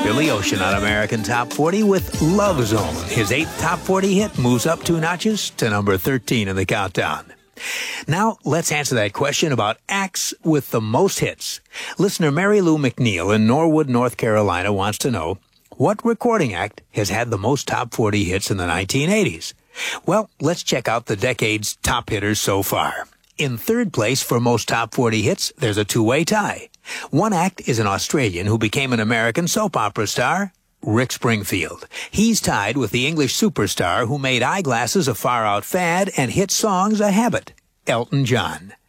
Billy Ocean on American Top 40 with Love Zone. His 8th Top 40 hit moves up 2 notches to number 13 in the countdown. Now, let's answer that question about acts with the most hits. Listener Mary Lou McNeil in Norwood, North Carolina wants to know, what recording act has had the most top 40 hits in the 1980s? Well, let's check out the decade's top hitters so far. In third place for most top 40 hits, there's a two-way tie. One act is an Australian who became an American soap opera star, Rick Springfield. He's tied with the English superstar who made eyeglasses a far-out fad and hit songs a habit, Elton John.